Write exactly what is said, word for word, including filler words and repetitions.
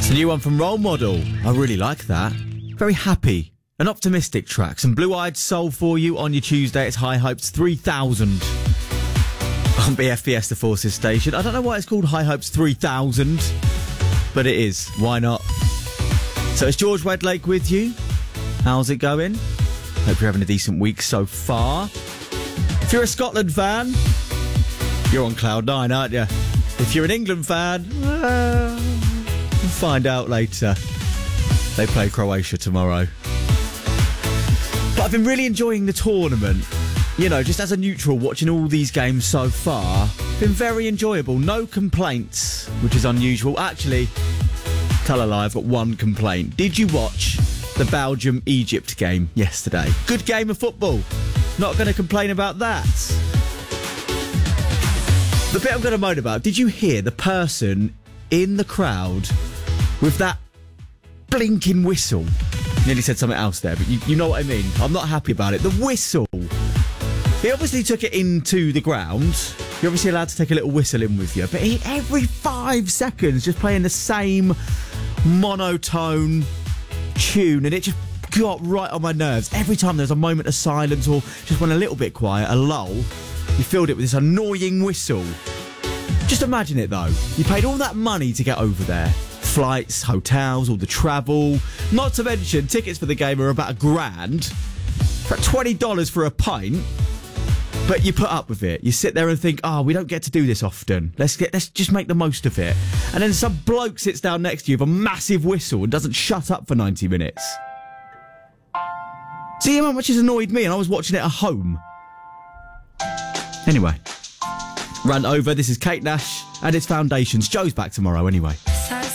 It's a new one from Role Model. I really like that. Very happy. An optimistic track. Some blue-eyed soul for you on your Tuesday. It's High Hopes three thousand on B F B S, the Forces station. I don't know why it's called High Hopes three thousand, but it is. Why not? So it's George Wedlake with you. How's it going? Hope you're having a decent week so far. If you're a Scotland fan, you're on cloud nine, aren't you? If you're an England fan, uh, we'll find out later. They play Croatia tomorrow. But I've been really enjoying the tournament. You know, just as a neutral, watching all these games so far. Been very enjoyable. No complaints, which is unusual. Actually, tell a lie, I've got one complaint. Did you watch the Belgium-Egypt game yesterday? Good game of football. Not going to complain about that. The bit I'm going to moan about, did you hear the person in the crowd with that blinking whistle? Nearly said something else there, but you, you know what I mean. I'm not happy about it. The whistle. He obviously took it into the ground. You're obviously allowed to take a little whistle in with you. But he, every five seconds, just playing the same monotone tune. And it just got right on my nerves. Every time there's a moment of silence or just went a little bit quiet, a lull, you filled it with this annoying whistle. Just imagine it, though. You paid all that money to get over there. Flights, hotels, all the travel. Not to mention, tickets for the game are about a grand. About twenty dollars for a pint. But you put up with it. You sit there and think, oh, we don't get to do this often. Let's get, let's just make the most of it. And then some bloke sits down next to you with a massive whistle and doesn't shut up for ninety minutes. See how much it's annoyed me, and I was watching it at home. Anyway, rant over. This is Kate Nash and its Foundations. Joe's back tomorrow anyway.